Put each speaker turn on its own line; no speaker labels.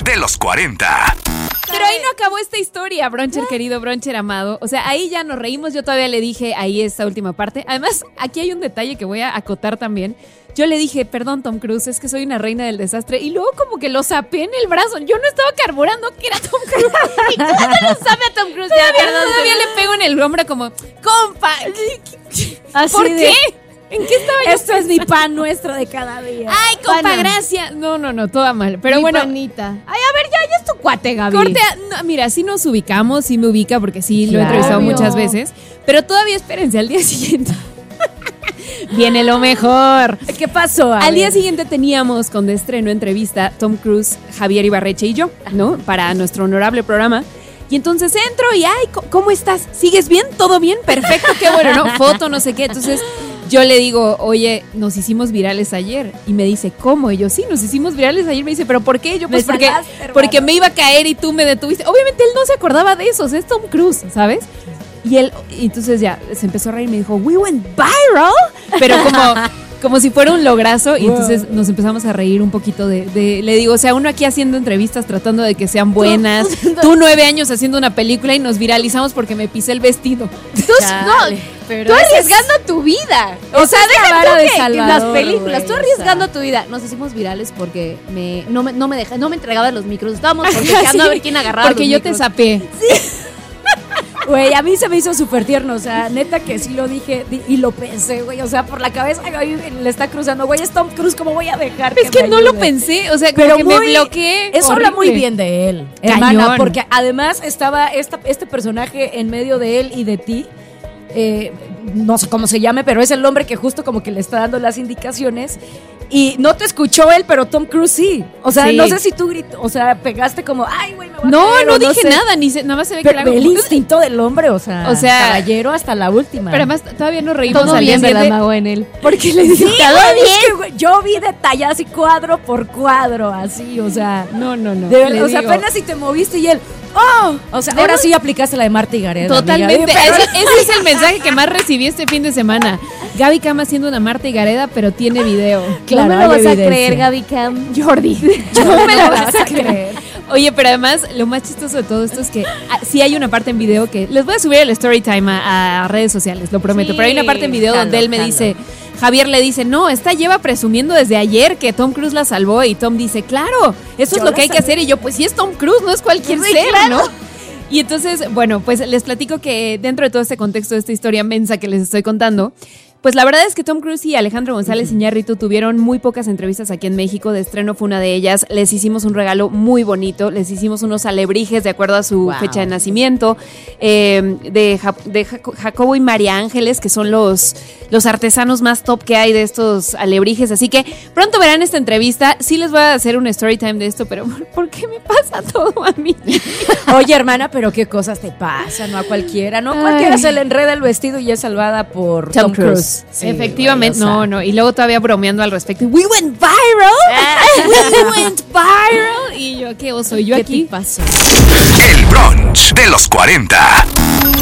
brunch de los 40.
Pero ahí no acabó esta historia, Broncher querido, Broncher amado. O sea, ahí ya nos reímos. Yo todavía le dije ahí esta última parte. Además, aquí hay un detalle que voy a acotar también. Yo le dije, perdón, Tom Cruise, es que soy una reina del desastre. Y luego como que lo zapé en el brazo. Yo no estaba carburando que era Tom Cruise. Y todavía lo sabe a Tom Cruise. Todavía le pego en el hombro como, compa.
Así
¿Por
de,
qué? ¿En qué estaba yo?
Esto es mi pan nuestro de cada día.
Ay, compa,
Pana.
gracias. No, toda mal. Pero
Mi
bueno.
panita. Ay, a ver, ya es tu cuate, Gaby.
Corte, no, mira, sí nos ubicamos, sí me ubica porque sí lo he
Claro.
entrevistado
Obvio.
muchas veces. Pero todavía espérense, al día siguiente. Viene lo mejor.
¿Qué pasó?
Al día siguiente teníamos con de estreno entrevista Tom Cruise, Javier Ibarreche y yo, ¿no? Para nuestro honorable programa. Y entonces entro y, ay, ¿cómo estás? ¿Sigues bien? ¿Todo bien? Perfecto, qué bueno, ¿no? Foto, no sé qué. Entonces yo le digo, oye, nos hicimos virales ayer. Y me dice, ¿cómo? Y yo, sí, nos hicimos virales ayer. Me dice, ¿pero por qué? Y yo, pues
Me
porque,
salvaste, hermano.
porque me iba a caer y tú me detuviste. Obviamente él no se acordaba de eso, o sea, es Tom Cruise, ¿sabes? Y él, entonces ya, se empezó a reír y me dijo, we went viral. Pero como si fuera un lograzo. Y entonces nos empezamos a reír un poquito le digo, o sea, uno aquí haciendo entrevistas tratando de que sean buenas. Tú 9 años haciendo una película y nos viralizamos porque me pisé el vestido.
Tú arriesgando tu vida.
O sea,
deja
vara
tú
de
que
Salvador,
las películas, tú
güey,
arriesgando tu vida. Nos hicimos virales porque no me entregaba los micros. Estábamos porque a ver quién agarraba
Porque
los
yo
micros.
te sapé.
Güey, a mí se me hizo súper tierno, o sea, neta que sí lo dije y lo pensé, güey, o sea, por la cabeza Gaby le está cruzando, güey, es Tom Cruise, ¿cómo voy a dejar
Es que
me
no lo
ayude?
pensé, o sea, como
Pero
que
muy-
me bloqueé.
Eso habla muy
horrible.
bien de él,
Cañón.
hermana, porque además estaba este personaje en medio de él y de ti, no sé cómo se llame, pero es el hombre que justo como que le está dando las indicaciones y no te escuchó él, pero Tom Cruise sí. O sea,
Sí.
no sé si tú o sea, pegaste como, ay, güey, me voy a
No,
caer",
no
o
dije
sé.
nada, nada más se ve que
Pero
la
el instinto del hombre, o sea, caballero hasta la última.
Pero además todavía nos reímos
Todo
al día
bien, ¿verdad,
siguiente.
Mago, en él?
Porque le dije,
Sí,
¿todo
güey,
bien?
es que, güey, yo vi detalles así cuadro por cuadro, así, o sea.
No.
De verdad,
Le
o sea,
digo,
apenas si te moviste y él, ¡oh! O sea, ahora sí aplicaste la de Marta y Gareda.
totalmente.
amiga. Pero-
Ese es el mensaje que más recibí este fin de semana. Gaby Cam haciendo una Marta y Gareda, pero tiene video.
Claro,
no me
hay
lo vas a
evidencia.
creer, Gaby Cam.
Jordi.
No me la vas a creer.
Oye, pero además, lo más chistoso de todo esto es que sí hay una parte en video que les voy a subir el story time a redes sociales, lo prometo.
Sí,
pero hay una parte en video donde él me dice, Javier le dice, no, esta lleva presumiendo desde ayer que Tom Cruise la salvó. Y Tom dice, claro, eso es
Yo
lo
la
que hay que
salvé.
hacer. Y yo, pues sí es Tom Cruise, no es cualquier
Sí,
ser,
claro.
¿no? Y entonces, bueno, pues les platico que dentro de todo este contexto de esta historia mensa que les estoy contando, pues la verdad es que Tom Cruise y Alejandro González Iñárritu tuvieron muy pocas entrevistas aquí en México. De estreno fue una de ellas. Les hicimos un regalo muy bonito. Les hicimos unos alebrijes de acuerdo a su
Wow.
fecha de nacimiento. De Jacobo y María Ángeles, que son los artesanos más top que hay de estos alebrijes. Así que pronto verán esta entrevista. Sí les voy a hacer un story time de esto, pero ¿por qué me pasa todo a mí?
Oye, hermana, pero qué cosas te pasan, no a cualquiera, no a cualquiera
Ay.
se le enreda el vestido y es salvada por Tom Cruise. Sí,
Efectivamente,
güey, o sea.
no. Y luego todavía bromeando al respecto. We went viral. We went viral. Y yo, ¿qué oso? ¿Y yo
¿Qué
aquí?
te pasó?
El brunch de los 40.